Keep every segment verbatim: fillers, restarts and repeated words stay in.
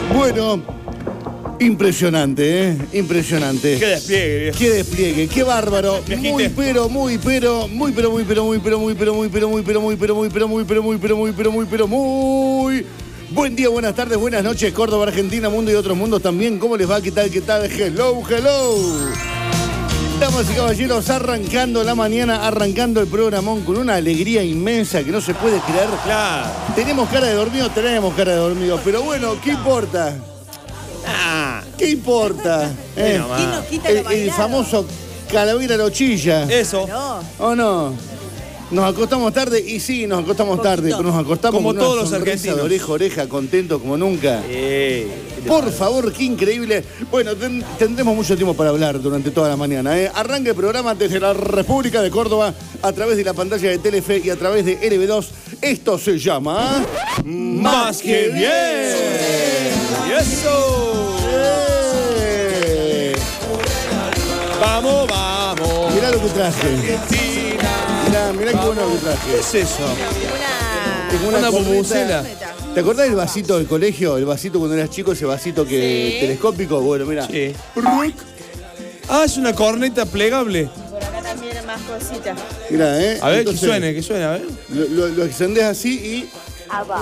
Bueno, impresionante, ¿eh? Impresionante. Qué despliegue, viejo. Qué despliegue, qué bárbaro. Muy pero, muy pero, muy pero, muy pero, muy pero, muy pero, muy pero, muy pero, muy pero, muy pero, muy pero, muy pero, muy pero, muy pero, muy. Buen día, buenas tardes, buenas noches, Córdoba, Argentina, mundo y otros mundos también. ¿Cómo les va? ¿Qué tal? ¿Qué tal? Hello, hello. Damas y caballeros, arrancando la mañana, arrancando el programón con una alegría inmensa que no se puede creer. Claro. Tenemos cara de dormido, tenemos cara de dormido, pero bueno, ¿qué importa? Ah, ¿Qué importa? ¿Qué Eh, nomás? ¿Quién nos quita el, lo el bailado? famoso calavera lochilla. Eso. No. ¿O no? Nos acostamos tarde y sí, nos acostamos Poquito. tarde, pero nos acostamos Como con una todos los sonrisa argentinos. de oreja a oreja, contentos como nunca. Eh, Por favor, qué increíble. Bueno, ten- tendremos mucho tiempo para hablar durante toda la mañana. ¿eh? Arranca el programa desde la República de Córdoba a través de la pantalla de Telefe y a través de L B dos. Esto se llama... Más que bien. Y eso. ¡Eh! Vamos, vamos. Mirá lo que traje. Mirá, mirá qué bueno lo que ¿Qué traje. es eso? Una... Tengo Una corneta. bubucela. ¿Te acordás del vasito del colegio? El vasito cuando eras chico, ese vasito que Sí. telescópico. Bueno, mira. Sí. Ah, es una corneta plegable. Por acá también hay más cositas. Mira, ¿eh? A ver, Entonces, que suene, que suene, a ver. Lo, lo, lo extendés así y... Abajo.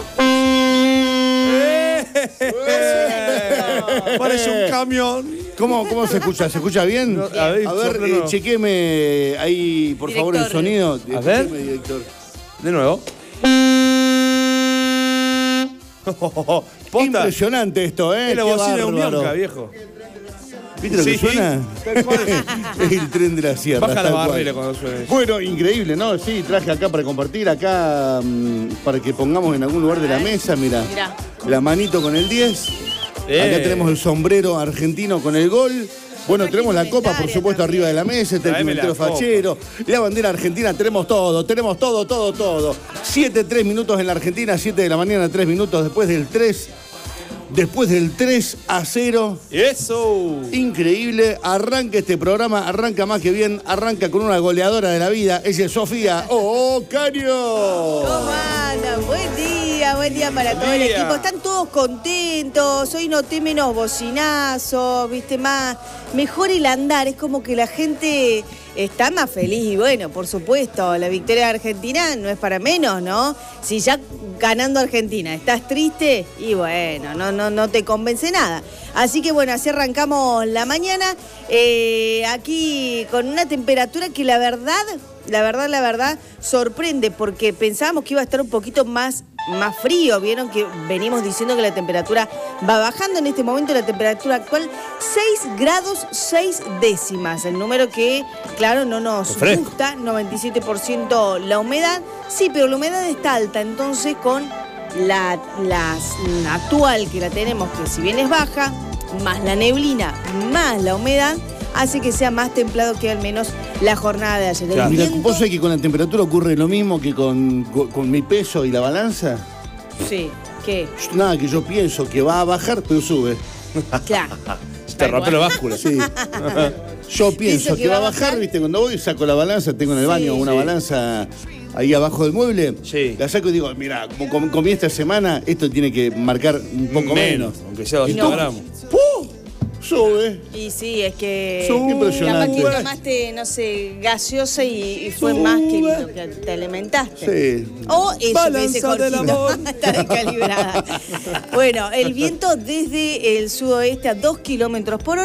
Parece un camión. ¿Cómo, ¿Cómo se escucha? ¿Se escucha bien? No, a ver, a ver soprano. eh, chequeme ahí, por favor, el Director. sonido. A ver. Chequeme, director. De nuevo. Posta. Impresionante esto, ¿eh? Es la Qué bocina de un bárbaro. Bianca, viejo. ¿Viste lo que Sí. suena? Tal cual. Es el tren de la sierra. Baja la tal cual. barrera cuando suene eso. Bueno, increíble, ¿no? Sí, traje acá para compartir, acá mm, para que pongamos en algún lugar de la mesa, mira. Mirá. La manito con el diez. Eh. Acá tenemos el sombrero argentino con el gol. Bueno, Traje tenemos la copa, por indumentaria supuesto, también. arriba de la mesa, está el Tráeme la pimentero copa. fachero, la bandera argentina, tenemos todo, tenemos todo, todo, todo. Siete, tres minutos en la Argentina, siete de la mañana, tres minutos después del tres. Después del tres a cero. Eso. Increíble, arranca este programa, arranca más que bien, arranca con una goleadora de la vida, ella es Sofía Ocaño. ¿Cómo andan? Buen día, buen día para todo el día. equipo. Están todos contentos. Hoy noté menos bocinazo, viste, más. Mejor el andar. Es como que la gente está más feliz. Y bueno, por supuesto, la victoria de Argentina no es para menos, ¿no? Si ya ganando Argentina estás triste, y bueno, no, no, no te convence nada. Así que bueno, así arrancamos la mañana. eh, aquí con una temperatura que la verdad, la verdad, la verdad, sorprende, porque pensábamos que iba a estar un poquito más, más frío. Vieron que venimos diciendo que la temperatura va bajando. En este momento la temperatura actual seis grados seis décimas. El número que, claro, no nos Fresco. gusta. noventa y siete por ciento la humedad. Sí, pero la humedad está alta. Entonces con la, la actual que la tenemos, que si bien es baja, más la neblina, más la humedad, hace que sea más templado que al menos la jornada de ayer. El Claro. Mira, viento- ¿vos sabés que con la temperatura ocurre lo mismo que con, con, con mi peso y la balanza? Sí, ¿qué? Nada, que yo pienso que va a bajar, pero sube. Claro. Te rompe la báscula. Sí. Yo pienso que, va a bajar, ¿viste? Cuando voy saco la balanza, tengo en el Sí, baño una sí. balanza ahí abajo del mueble. Sí. La saco y digo, mira, como com- comí esta semana, esto tiene que marcar un poco menos. Aunque sea doscientos No. gramos. ¡Puh! Sube. Y sí, es que Sube. Impresionante. capaz que tomaste, no sé, gaseosa y, y fue más que lo que te alimentaste. Sí. O eso que dice Balanza del Jorgito, amor. está descalibrada. Bueno, el viento desde el sudoeste a dos kilómetros por hora.